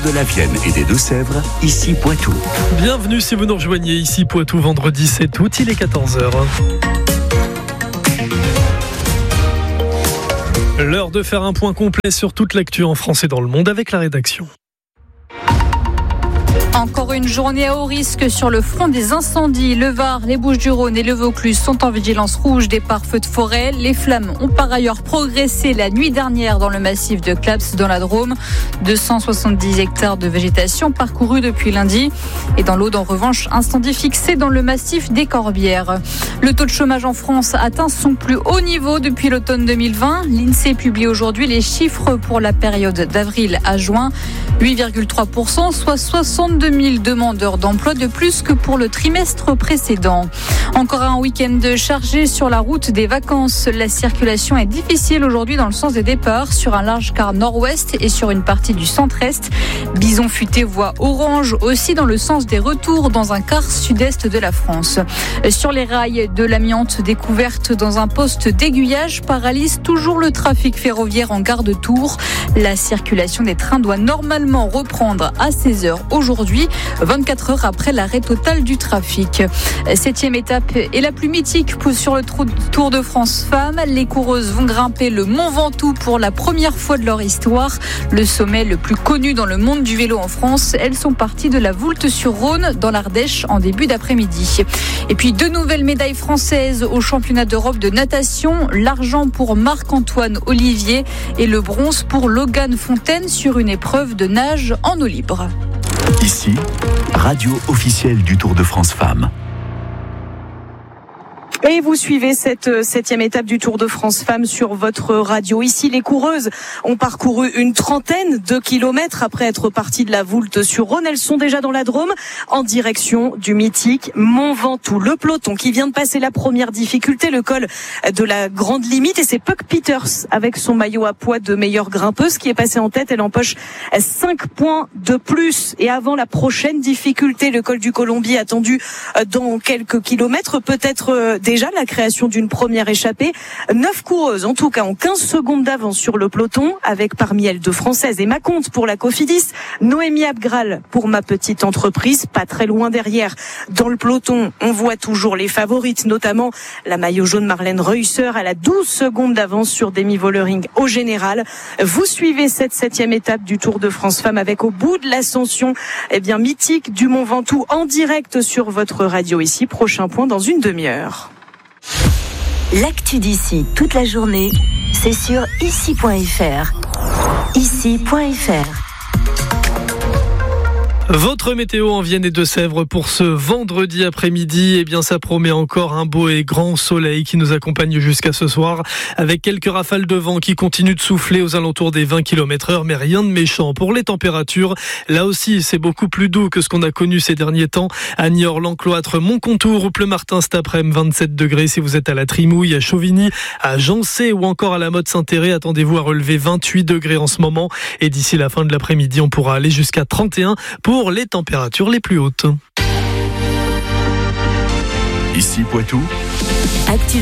De la Vienne et des Deux-Sèvres, ici Poitou. Bienvenue si vous nous rejoignez ici Poitou, vendredi 7 août, il est 14h. L'heure de faire un point complet sur toute l'actu en France et dans le monde avec la rédaction. Encore une journée à haut risque sur le front des incendies. Le Var, les Bouches-du-Rhône et le Vaucluse sont en vigilance rouge départ feux de forêt. Les flammes ont par ailleurs progressé la nuit dernière dans le massif de Claps dans la Drôme. 270 hectares de végétation parcourus depuis lundi. Et dans l'Aude, en revanche, incendie fixé dans le massif des Corbières. Le taux de chômage en France atteint son plus haut niveau depuis l'automne 2020. L'INSEE publie aujourd'hui les chiffres pour la période d'avril à juin. 8,3%, soit 62 000 demandeurs d'emploi de plus que pour le trimestre précédent. Encore un week-end chargé sur la route des vacances. La circulation est difficile aujourd'hui dans le sens des départs sur un large quart nord-ouest et sur une partie du centre-est. Bison futé voie orange aussi dans le sens des retours dans un quart sud-est de la France. Sur les rails, de l'amiante découverte dans un poste d'aiguillage paralyse toujours le trafic ferroviaire en gare de Tours. La circulation des trains doit normalement reprendre à 16h aujourd'hui, 24 heures après l'arrêt total du trafic. 7e étape et la plus mythique sur le Tour de France Femmes. Les coureuses vont grimper le Mont Ventoux pour la première fois de leur histoire. Le sommet le plus connu dans le monde du vélo en France. Elles sont parties de la Voulte-sur-Rhône dans l'Ardèche en début d'après-midi. Et puis 2 nouvelles médailles françaises au championnat d'Europe de natation. L'argent pour Marc-Antoine Olivier et le bronze pour Logan Fontaine sur une épreuve de nage en eau libre. Ici, radio officielle du Tour de France Femmes. Et vous suivez cette 7e étape du Tour de France Femmes sur votre radio. Ici, les coureuses ont parcouru une trentaine de kilomètres après être parties de la Voulte-sur-Rhône. Elles sont déjà dans la Drôme en direction du mythique Mont Ventoux. Le peloton qui vient de passer la première difficulté, le col de la grande limite. Et c'est Puck Peters avec son maillot à poids de meilleure grimpeuse qui est passée en tête. Elle empoche 5 points de plus. Et avant la prochaine difficulté, le col du Colombier attendu dans quelques kilomètres, peut-être déjà la création d'une première échappée. 9 coureuses, en tout cas, ont 15 secondes d'avance sur le peloton, avec parmi elles 2 Françaises. Emma Comte pour la Cofidis, Noémie Abgral pour Ma Petite Entreprise, pas très loin derrière. Dans le peloton, on voit toujours les favorites, notamment la maillot jaune Marlène Reusser. Elle a 12 secondes d'avance sur Demi Vollering au général. Vous suivez cette 7e étape du Tour de France Femmes avec au bout de l'ascension, mythique du Mont Ventoux en direct sur votre radio ici. Prochain point dans une demi-heure. L'actu d'ici toute la journée, c'est sur ici.fr. Ici.fr. Votre météo en Vienne et Deux-Sèvres pour ce vendredi après-midi, eh bien ça promet encore un beau et grand soleil qui nous accompagne jusqu'à ce soir avec quelques rafales de vent qui continuent de souffler aux alentours des 20 km/h, mais rien de méchant. Pour les températures, là aussi c'est beaucoup plus doux que ce qu'on a connu ces derniers temps. À Niort, l'Encloître, Montcontour ou Pleumartin cet après-midi, 27 degrés si vous êtes à la Trimouille, à Chauvigny, à Jancé ou encore à la Motte-Saint-Thérèse. Attendez-vous à relever 28 degrés en ce moment et d'ici la fin de l'après-midi, on pourra aller jusqu'à 31 pour les températures les plus hautes. Ici Poitou.